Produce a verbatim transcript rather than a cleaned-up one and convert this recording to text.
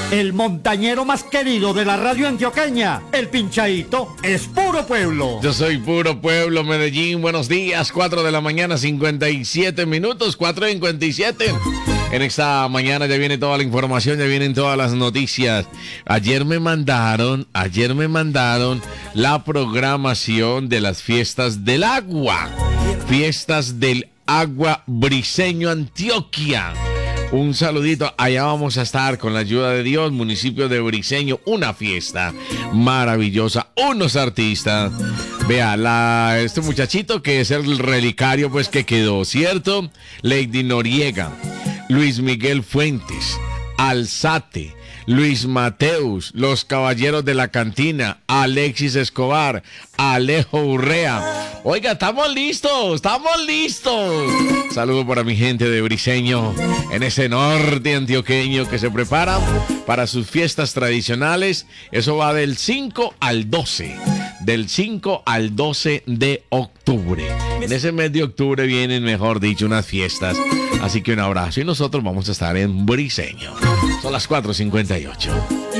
El montañero más querido de la radio antioqueña, el Pinchaíto, es puro pueblo. Yo soy puro pueblo, Medellín. Buenos días, cuatro de la mañana, cincuenta y siete minutos, cuatro cincuenta y siete. En esta mañana ya viene toda la información, ya vienen todas las noticias. Ayer me mandaron, ayer me mandaron la programación de las fiestas del agua. Fiestas del agua Briseño, Antioquia. Un saludito, allá vamos a estar con la ayuda de Dios, municipio de Briseño, una fiesta maravillosa, unos artistas. Vea, la, este muchachito que es el relicario pues que quedó, ¿cierto? Lady Noriega, Luis Miguel Fuentes, Alzate, Luis Mateus, Los Caballeros de la Cantina, Alexis Escobar, Alejo Urrea. Oiga, estamos listos, estamos listos. Saludo para mi gente de Briseño, en ese norte antioqueño que se prepara para sus fiestas tradicionales. Eso va del cinco al doce, del cinco al doce de octubre. En ese mes de octubre vienen, mejor dicho, unas fiestas. Así que un abrazo y nosotros vamos a estar en Briseño. Son las cuatro cincuenta y ocho.